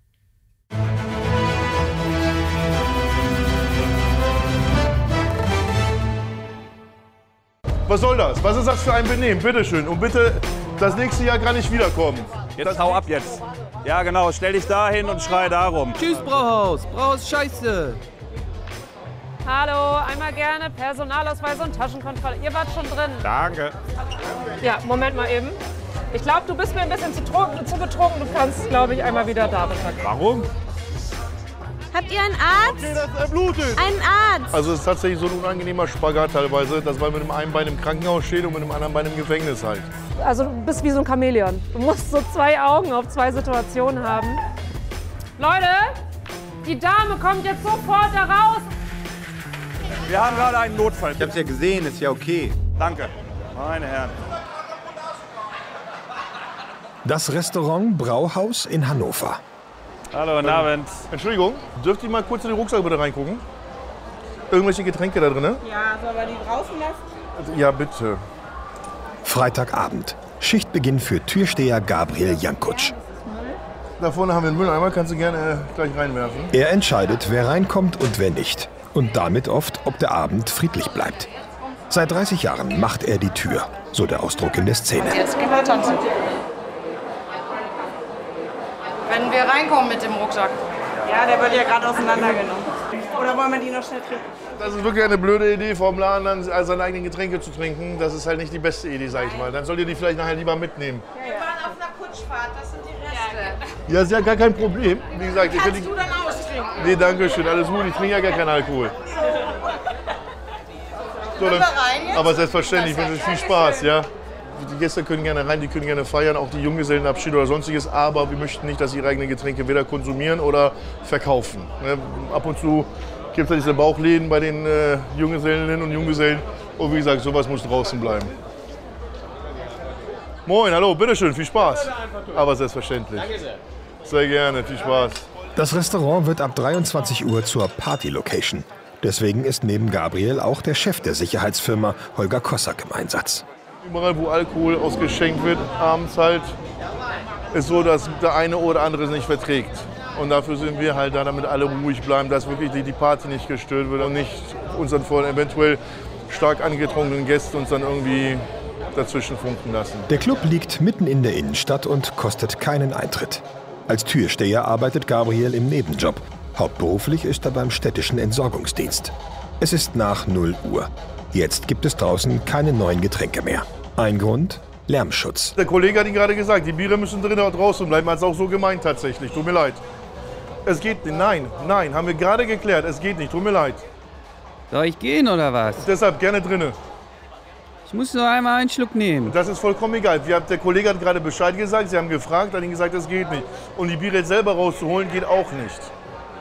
S: Was soll das? Was ist das für ein Benehmen? Bitte schön. Und bitte das nächste Jahr gar nicht wiederkommen.
T: Jetzt das hau ab jetzt. Ja, genau. Stell dich da hin und schrei darum.
U: Tschüss, Brauhaus. Brauhaus scheiße.
V: Hallo, einmal gerne Personalausweis und Taschenkontrolle. Ihr wart schon drin.
T: Danke.
V: Ja, Moment mal eben. Ich glaube, du bist mir ein bisschen zu, trunken, zu betrunken. Du kannst, glaube ich, einmal wieder da bleiben.
T: Warum?
W: Habt ihr einen Arzt?
S: Okay, das erblutet.
W: Einen Arzt.
S: Also es ist tatsächlich so ein unangenehmer Spagat teilweise, dass man mit dem einen Bein im Krankenhaus steht und mit dem anderen Bein im Gefängnis halt.
V: Also du bist wie so ein Chamäleon. Du musst so zwei Augen auf zwei Situationen haben. Leute, die Dame kommt jetzt sofort da raus.
T: Wir haben gerade einen Notfall.
U: Ich hab's ja gesehen, ist ja okay.
T: Danke, meine Herren.
X: Das Restaurant Brauhaus in Hannover.
T: Hallo, guten Abend.
S: Entschuldigung, dürft ihr mal kurz in den Rucksack bitte reingucken? Irgendwelche Getränke da drin?
W: Ja, sollen wir die draußen lassen?
S: Ja, bitte.
X: Freitagabend. Schichtbeginn für Türsteher Gabriel Jankutsch.
S: Da vorne haben wir einen Mülleimer, kannst du gerne äh, gleich reinwerfen.
X: Er entscheidet, wer reinkommt und wer nicht. Und damit oft, ob der Abend friedlich bleibt. Seit dreißig Jahren macht er die Tür, so der Ausdruck in der Szene.
W: Jetzt gehen wir tanzen. Wenn wir reinkommen mit dem Rucksack. Ja, der wird ja gerade auseinandergenommen. Oder wollen wir die noch schnell trinken?
S: Das ist wirklich eine blöde Idee, vom Laden dann seine eigenen Getränke zu trinken. Das ist halt nicht die beste Idee, sag ich mal. Dann sollt ihr die vielleicht nachher lieber mitnehmen.
W: Wir waren auf einer Kutschfahrt, das sind die Reste.
S: Ja, ist ja gar kein Problem. Wie gesagt, ich
W: Kannst
S: die...
W: du dann austrinken?
S: Nee, danke schön, alles gut. Ich trinke ja gar keinen Alkohol. So, dann... Aber selbstverständlich, ich wünsche viel Spaß, ja. Die Gäste können gerne rein, die können gerne feiern, auch die Junggesellenabschied oder sonstiges, aber wir möchten nicht, dass sie ihre eigenen Getränke weder konsumieren oder verkaufen. Ne? Ab und zu gibt es ja diese Bauchläden bei den äh, Junggesellinnen und Junggesellen und wie gesagt, sowas muss draußen bleiben. Moin, hallo, bitteschön, viel Spaß. Aber selbstverständlich. Sehr gerne, viel Spaß.
X: Das Restaurant wird ab dreiundzwanzig Uhr zur Party-Location. Deswegen ist neben Gabriel auch der Chef der Sicherheitsfirma Holger Kossack im Einsatz.
S: Überall, wo Alkohol ausgeschenkt wird, abends halt, ist so, dass der eine oder andere es nicht verträgt. Und dafür sind wir halt da, damit alle ruhig bleiben, dass wirklich die Party nicht gestört wird und nicht unseren von eventuell stark angetrunkenen Gästen uns dann irgendwie dazwischen funken lassen.
X: Der Club liegt mitten in der Innenstadt und kostet keinen Eintritt. Als Türsteher arbeitet Gabriel im Nebenjob. Hauptberuflich ist er beim städtischen Entsorgungsdienst. Es ist nach null Uhr. Jetzt gibt es draußen keine neuen Getränke mehr. Ein Grund? Lärmschutz.
S: Der Kollege hat Ihnen gerade gesagt, die Biere müssen drinnen oder draußen bleiben. Hat es auch so gemeint tatsächlich. Tut mir leid. Es geht nicht. Nein, nein, haben wir gerade geklärt. Es geht nicht. Tut mir leid.
U: Soll ich gehen oder was?
S: Deshalb gerne drinnen.
U: Ich muss nur einmal einen Schluck nehmen.
S: Das ist vollkommen egal. Wir, der Kollege hat gerade Bescheid gesagt. Sie haben gefragt, hat Ihnen gesagt, es geht nicht. Und die Biere jetzt selber rauszuholen, geht auch nicht.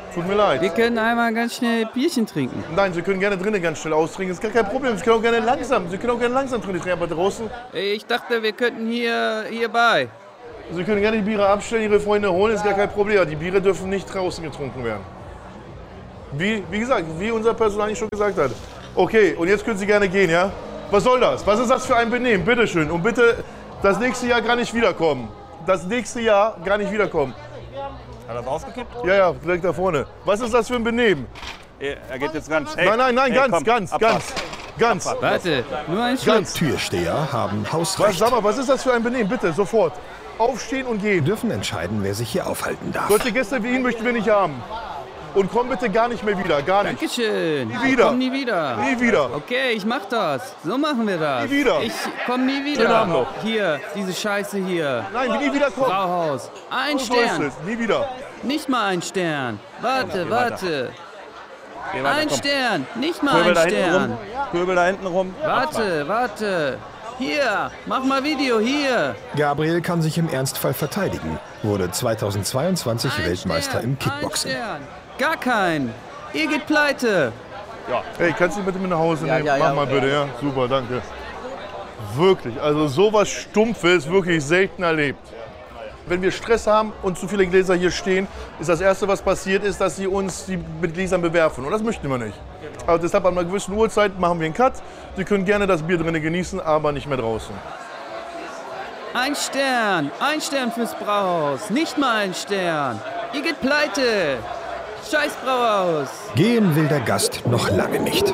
S: Tut mir leid.
U: Wir können einmal ganz schnell Bierchen trinken.
S: Nein, Sie können gerne drinnen ganz schnell austrinken. Das ist gar kein Problem. Sie können auch gerne langsam. Sie können auch gerne langsam drinnen trinken, aber draußen.
U: Ich dachte, wir könnten hier hierbei.
S: Sie können gerne die Biere abstellen, Ihre Freunde holen, ist gar kein Problem. Die Biere dürfen nicht draußen getrunken werden. Wie, wie gesagt, wie unser Personal eigentlich schon gesagt hat. Okay, und jetzt können Sie gerne gehen, ja? Was soll das? Was ist das für ein Benehmen? Bitteschön. Und bitte das nächste Jahr gar nicht wiederkommen. Das nächste Jahr gar nicht wiederkommen.
T: Hat er rausgekippt?
S: Ja, ja, direkt da vorne. Was ist das für ein Benehmen?
T: Er geht jetzt ganz. Hey,
S: nein, nein, nein,
T: hey,
S: ganz,
T: komm,
S: ganz,
T: Abfahrt.
S: ganz, ganz.
T: Abfahrt.
U: Warte, nur ein Schluck.
X: Türsteher haben
S: Was,
X: Hausrecht.
S: sag mal, was ist das für ein Benehmen? Bitte, sofort. Aufstehen und gehen.
X: Dürfen entscheiden, wer sich hier aufhalten darf.
S: Solche Gäste wie ihn möchten wir nicht haben. Und komm bitte gar nicht mehr wieder, gar nicht.
U: Dankeschön.
S: Nie wieder.
U: Ich komm nie wieder.
S: Nie wieder.
U: Okay, ich mach das. So machen wir das.
S: Nie wieder.
U: Ich komm nie wieder.
S: Schönen Abend noch.
U: Hier, diese Scheiße hier.
S: Nein, nie wieder kommen.
U: Brauhaus. Ein
S: So ist
U: Stern.
S: es. Nie wieder.
U: Nicht mal ein Stern. Warte,
T: Geh
U: warte.
T: Geh weiter,
U: Ein
T: komm.
U: Stern. Nicht mal
T: Pöbel
U: ein
T: da hinten
U: Stern.
T: rum. Pöbel da hinten rum.
U: Warte, warte. Hier, mach mal Video, hier.
X: Gabriel kann sich im Ernstfall verteidigen, wurde zweitausendzweiundzwanzig
U: Ein
X: Weltmeister
U: Stern,
X: im Kickboxen.
U: Ein Stern. Gar kein. Ihr geht pleite.
S: Ja. Hey, kannst du bitte mit nach Hause
U: Ja,
S: nehmen?
U: ja,
S: Mach
U: ja,
S: mal
U: okay.
S: bitte, ja? Super, danke. Wirklich, also sowas Stumpfes wirklich selten erlebt. Wenn wir Stress haben und zu viele Gläser hier stehen, ist das Erste, was passiert, ist, dass sie uns die mit Gläsern bewerfen. Und das möchten wir nicht. Also deshalb an einer gewissen Uhrzeit machen wir einen Cut. Sie können gerne das Bier drinnen genießen, aber nicht mehr draußen.
U: Ein Stern. Ein Stern fürs Brauhaus. Nicht mal ein Stern. Ihr geht pleite. Scheiß Brauhaus.
X: Gehen will der Gast noch lange nicht.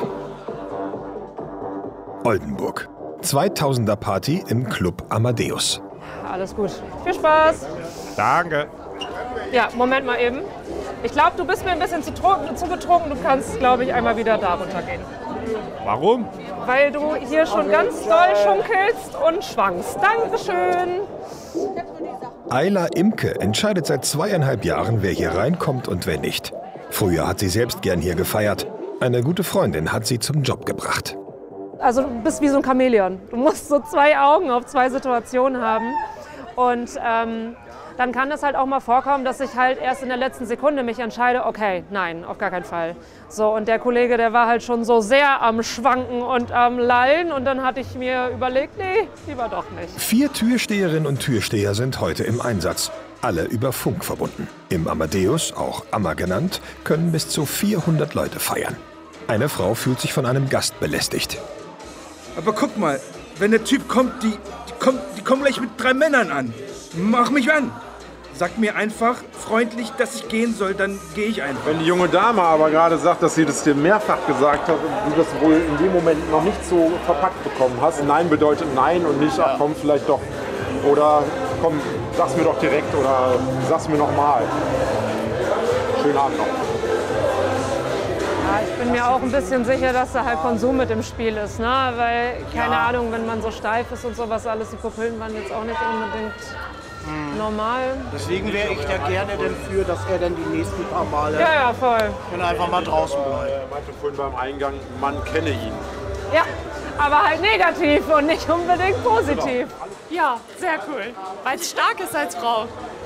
X: Oldenburg. zweitausender Party im Club Amadeus.
V: Alles gut. Viel Spaß.
T: Danke.
V: Ja, Moment mal eben. Ich glaube, du bist mir ein bisschen zu, zu betrunken. Du kannst, glaube ich, einmal wieder da runtergehen.
T: Warum?
V: Weil du hier schon ganz doll schunkelst und schwankst. Dankeschön.
X: Ayla Imke entscheidet seit zweieinhalb Jahren, wer hier reinkommt und wer nicht. Früher hat sie selbst gern hier gefeiert. Eine gute Freundin hat sie zum Job gebracht.
V: Also du bist wie so ein Chamäleon. Du musst so zwei Augen auf zwei Situationen haben. Und ähm, dann kann es halt auch mal vorkommen, dass ich halt erst in der letzten Sekunde mich entscheide, okay, nein, auf gar keinen Fall. So, und der Kollege, der war halt schon so sehr am Schwanken und am Lallen. Und dann hatte ich mir überlegt, nee, lieber doch nicht.
X: Vier Türsteherinnen und Türsteher sind heute im Einsatz. Alle über Funk verbunden. Im Amadeus, auch Amma genannt, können bis zu vierhundert Leute feiern. Eine Frau fühlt sich von einem Gast belästigt.
B: Aber guck mal, wenn der Typ kommt, die, die, kommt, die kommen gleich mit drei Männern an. Mach mich an. Sag mir einfach freundlich, dass ich gehen soll, dann gehe ich einfach.
D: Wenn die junge Dame aber gerade sagt, dass sie das dir mehrfach gesagt hat und du das wohl in dem Moment noch nicht so verpackt bekommen hast, Nein bedeutet Nein und nicht, ach komm, vielleicht doch. Oder komm, sag's mir doch direkt oder sag's mir nochmal. Schönen Abend noch.
V: Ja, ich bin mir auch ein bisschen sicher, dass da halt Konsum mit im Spiel ist, ne? Weil, keine
D: Ja.
V: Ahnung, wenn man so steif ist und sowas alles, die Pupillen waren jetzt auch nicht unbedingt normal.
E: Deswegen wäre ich da gerne dafür, dass er dann die nächsten paar Male
V: Ja, ja, voll.
E: dann einfach mal draußen bleibt.
D: Er meinte vorhin beim Eingang, man kenne ihn.
V: Ja, aber halt negativ und nicht unbedingt positiv.
I: Ja, sehr cool. Weil es stark ist als Frau.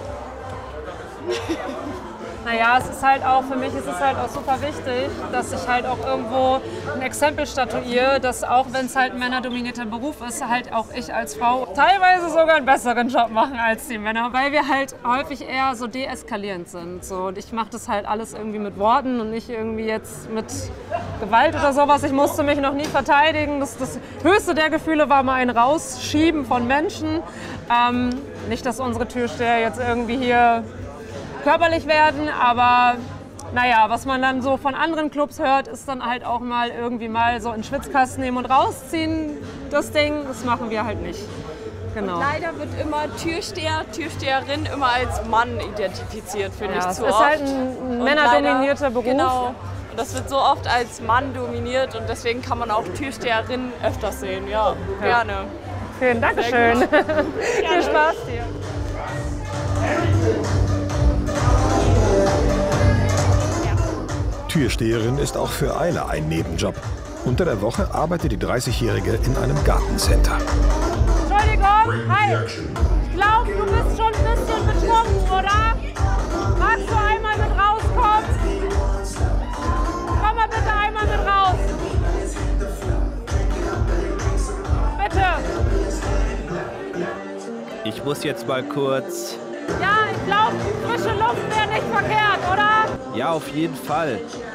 V: Naja, es ist halt auch, für mich ist es halt auch super wichtig, dass ich halt auch irgendwo ein Exempel statuiere, dass auch wenn es halt ein männerdominierter Beruf ist, halt auch ich als Frau teilweise sogar einen besseren Job machen als die Männer, weil wir halt häufig eher so deeskalierend sind. So. Und ich mache das halt alles irgendwie mit Worten und nicht irgendwie jetzt mit Gewalt oder sowas. Ich musste mich noch nie verteidigen. Das, das höchste der Gefühle war mal ein Rausschieben von Menschen. Ähm, nicht, dass unsere Türsteher jetzt irgendwie hier körperlich werden, aber naja, was man dann so von anderen Clubs hört, ist dann halt auch mal irgendwie mal so einen Schwitzkasten nehmen und rausziehen. Das Ding, das machen wir halt nicht. Genau.
I: Und leider wird immer Türsteher, Türsteherin immer als Mann identifiziert, finde
V: Ja,
I: ich
V: es
I: zu
V: ist
I: oft.
V: halt ein
I: Und
V: männerdominierter
I: leider,
V: Beruf.
I: Genau. Und das wird so oft als Mann dominiert und deswegen kann man auch Türsteherin öfters sehen. Ja,
V: Ja.
I: gerne.
V: Vielen Dank schön. Viel Spaß dir.
X: Türsteherin ist auch für Ayla ein Nebenjob. Unter der Woche arbeitet die dreißigjährige in einem Gartencenter.
V: Entschuldigung, hi. Ich glaube, du bist schon ein bisschen betrunken, oder? Magst du einmal mit rauskommen?
U: Ich muss jetzt mal kurz...
V: Ja, ich glaube, frische Luft wäre nicht verkehrt, oder?
U: Ja, auf jeden Fall.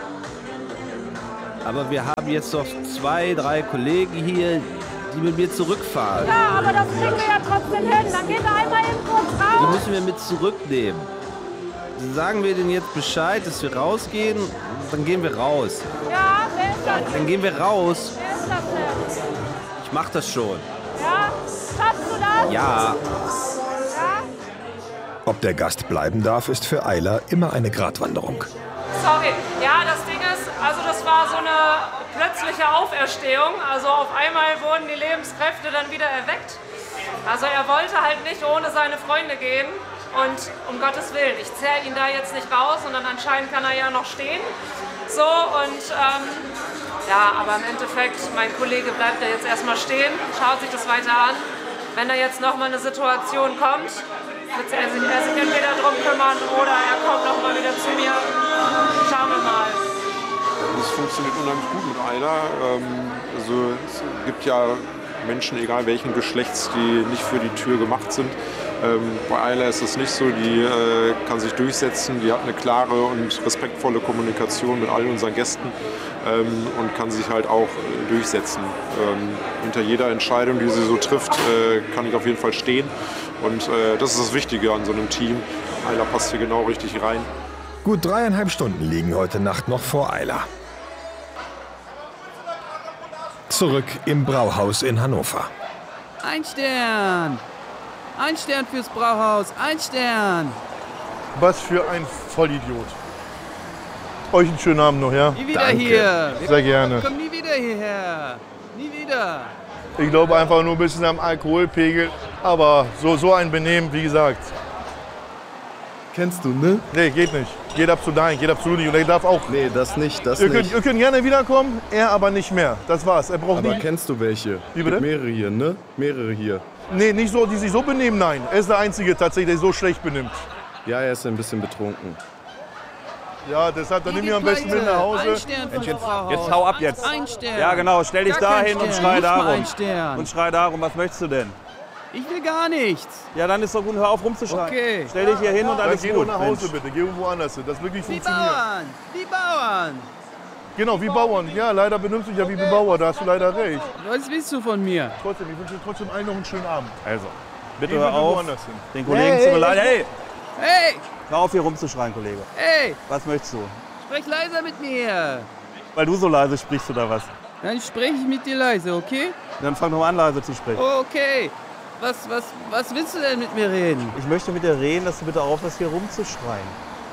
U: Aber wir haben jetzt noch zwei, drei Kollegen hier, die mit mir zurückfahren.
V: Ja, aber das kriegen wir ja trotzdem hin. Dann gehen wir einmal eben kurz
U: Die
V: raus.
U: müssen wir mit zurücknehmen. Sagen wir denen jetzt Bescheid, dass wir rausgehen, dann gehen wir raus.
V: Ja, wer ist das?
U: Dann gehen wir raus.
V: Wer ist das denn?
U: Ich mach das schon.
V: Ja, schaffst du das?
U: Ja.
V: Ja?
X: Ob der Gast bleiben darf, ist für Ayla immer eine Gratwanderung.
V: Sorry. Ja, das Ding ist, also das war so eine plötzliche Auferstehung. Also auf einmal wurden die Lebenskräfte dann wieder erweckt. Also er wollte halt nicht ohne seine Freunde gehen. Und um Gottes Willen, ich zerre ihn da jetzt nicht raus, sondern anscheinend kann er ja noch stehen. So, und ähm, ja, aber im Endeffekt, mein Kollege bleibt da jetzt erstmal stehen, schaut sich das weiter an. Wenn da jetzt nochmal eine Situation kommt, wird er sich, er sich entweder drum kümmern oder er kommt nochmal wieder zu mir. Schauen wir mal.
D: Es funktioniert unheimlich gut mit Ayla. Ähm, also es gibt ja Menschen, egal welchen Geschlechts, die nicht für die Tür gemacht sind. Ähm, bei Ayla ist das nicht so. Die äh, kann sich durchsetzen, die hat eine klare und respektvolle Kommunikation mit all unseren Gästen ähm, und kann sich halt auch äh, durchsetzen. Ähm, hinter jeder Entscheidung, die sie so trifft, äh, kann ich auf jeden Fall stehen. Und äh, das ist das Wichtige an so einem Team. Ayla passt hier genau richtig rein.
X: Gut dreieinhalb Stunden liegen heute Nacht noch vor Ayla. Zurück im Brauhaus in Hannover.
U: Ein Stern. Ein Stern fürs Brauhaus. Ein Stern.
S: Was für ein Vollidiot. Euch einen schönen Abend noch, ja?
U: Nie wieder
S: Danke.
U: hier.
S: Sehr gerne.
U: Komm nie wieder hierher. Nie wieder.
S: Ich glaube einfach nur ein bisschen am Alkoholpegel. Aber so, so ein Benehmen, wie gesagt.
G: Kennst du, ne?
S: Nee, geht nicht. Geht absolut nein, geht absolut nicht. Und er darf auch.
G: Nee, das nicht, das
S: ihr
G: nicht.
S: Könnt, ihr könnt gerne wiederkommen, er aber nicht mehr. Das war's. Er braucht
G: Aber
S: nie.
G: kennst du welche?
S: Wie bitte?
G: Gibt mehrere hier, ne? Mehrere hier.
S: Nee, nicht so, die sich so benehmen, nein. Er ist der Einzige tatsächlich, der sich so schlecht benimmt.
G: Ja, er ist ein bisschen betrunken.
S: Ja, deshalb, dann nimm ihn am besten mit nach Hause.
U: Ein Stern fürs Brauhaus.
T: Jetzt hau ab jetzt.
U: Ein Stern.
T: Ja, genau. Stell dich
U: Gar
T: da
U: kein
T: hin und
U: Stern,
T: schrei
U: nicht mal
T: darum.
U: ein Stern.
T: Und schrei darum. Was möchtest du denn?
U: Ich will gar nichts.
T: Ja, dann ist doch gut. Hör auf rumzuschreien.
U: Okay.
T: Stell dich hier hin und alles
S: Dann geh
T: gut.
S: doch nach Hause
T: Mensch.
S: bitte, geh irgendwo anders hin. Das wirklich
U: Wie
S: funktioniert.
U: Bauern. Wie Bauern.
S: Genau, wie Bauern. Ja, leider benimmst du dich ja wie Bauer, da hast du leider recht.
U: Was willst du von mir?
S: Trotzdem, ich wünsche dir trotzdem allen noch einen schönen Abend.
T: Also, bitte
S: Geh
T: hör
S: bitte
T: auf.
S: woanders hin.
T: Den Kollegen
U: Hey,
T: tut mir leid. Hey,
U: Hey,
T: hör auf hier rumzuschreien, Kollege.
U: hey,
T: Was möchtest du?
U: sprech leiser mit mir.
T: Weil du so leise sprichst oder was?
U: Dann spreche ich mit dir leise, okay?
T: Dann fang doch mal an, leise zu sprechen.
U: Okay. Was, was, was willst du denn mit mir reden?
T: Ich möchte mit dir reden, dass du bitte aufhörst, hier rumzuschreien.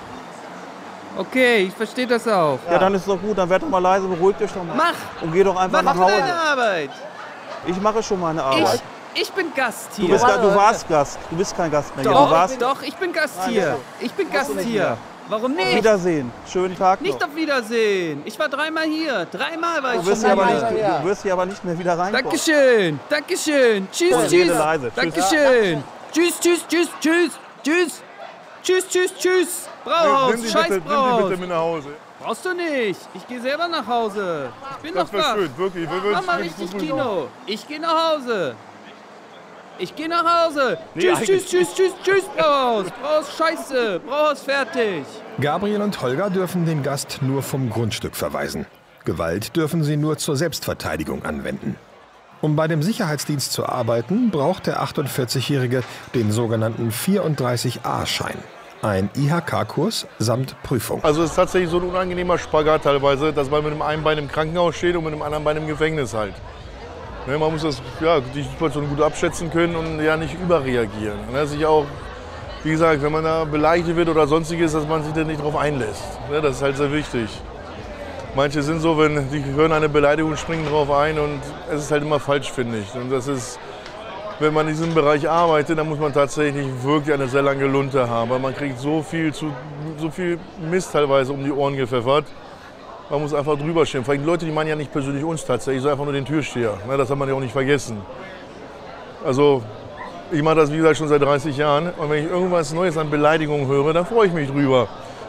U: Okay, ich verstehe das auch.
T: Ja, dann ist doch gut. Dann werd doch mal leise, beruhig dich doch mal.
U: Mach!
T: Und geh doch einfach
U: Mach
T: nach Hause.
U: deine Arbeit.
T: Ich mache schon meine Arbeit.
U: Ich, ich bin Gast
T: Du,
U: hier.
T: bist, Ga- du warst Gast. Du bist kein Gast mehr. hier.
U: Doch,
T: Du warst.
U: doch, ich bin Gast
T: Nein,
U: hier.
T: bist du.
U: Ich bin
T: Bist
U: Gast
T: du nicht
U: hier.
T: mehr.
U: Warum
T: Auf
U: nicht?
T: Wiedersehen. Schönen Tag noch.
U: Nicht auf Wiedersehen. Ich war dreimal hier. Dreimal war ich
T: Du wirst,
U: schon
T: hier aber
U: hier.
T: nicht, du wirst hier aber nicht mehr wieder reinkommen.
U: Dankeschön. Dankeschön. Tschüss,
T: Und
U: tschüss.
T: rede leise. Tschüss.
U: Dankeschön. Tschüss, tschüss, tschüss, tschüss. Tschüss. Tschüss, tschüss, tschüss. Brauhaus.
S: Nimm die
U: Scheiß
S: bitte, nimm die
U: Brauhaus.
S: bitte mit nach Hause.
U: Brauchst du nicht. Ich gehe selber nach Hause. Ich bin
S: Das
U: noch
S: wäre
U: wach.
S: schön, wirklich. Wir würden
U: Mach mal
S: es
U: richtig
S: wirklich
U: Kino. Ich gehe nach Hause. Ich gehe nach Hause.
T: Nee,
U: tschüss,
T: eigentlich
U: tschüss, tschüss, tschüss, tschüss, Brauhaus. Brauhaus scheiße. Brauhaus fertig.
X: Gabriel und Holger dürfen den Gast nur vom Grundstück verweisen. Gewalt dürfen sie nur zur Selbstverteidigung anwenden. Um bei dem Sicherheitsdienst zu arbeiten, braucht der achtundvierzigjährige den sogenannten vierunddreißig a-Schein. Ein I H K-Kurs samt Prüfung.
S: Also es ist tatsächlich so ein unangenehmer Spagat teilweise, dass man mit dem einen Bein im Krankenhaus steht und mit dem anderen Bein im Gefängnis halt. Ne, man muss das, ja, die Situation gut abschätzen können und ja nicht überreagieren. Ne, sich auch, wie gesagt, wenn man da beleidigt wird oder sonstiges, dass man sich da nicht drauf einlässt. Ne, das ist halt sehr wichtig. Manche sind so, wenn die hören eine Beleidigung, springen drauf ein und es ist halt immer falsch, finde ich. Und das ist, wenn man in diesem Bereich arbeitet, dann muss man tatsächlich wirklich eine sehr lange Lunte haben. Weil man kriegt so viel, zu, so viel Mist teilweise um die Ohren gepfeffert. Man muss einfach drüber stehen. Vor allem die Leute, die meinen ja nicht persönlich uns tatsächlich, sondern einfach nur den Türsteher. Das hat man ja auch nicht vergessen. Also ich mache das, wie gesagt, schon seit dreißig Jahren. Und wenn ich irgendwas Neues an Beleidigungen höre, dann freue ich mich drüber.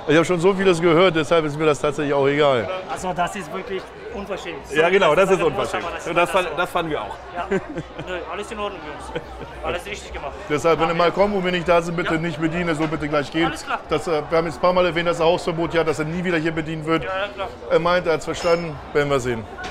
S: Ich habe schon so vieles gehört, deshalb ist mir das tatsächlich auch egal.
H: Also das ist wirklich unverschämt.
T: Ja genau, das ist
H: Muss,
T: unverschämt.
H: das,
T: Das, fand, das fanden wir auch.
H: Ja. Nö, alles in Ordnung, Jungs. Alles richtig gemacht.
S: Deshalb, wenn ihr mal kommt und wenn ich da sind, bitte ja. nicht bedienen, so bitte gleich gehen.
H: Alles klar.
S: Das, wir haben jetzt ein paar Mal erwähnt, dass er Hausverbot hat, dass er nie wieder hier bedient wird.
H: Ja, klar.
S: Er meint, er hat es verstanden, werden wir sehen.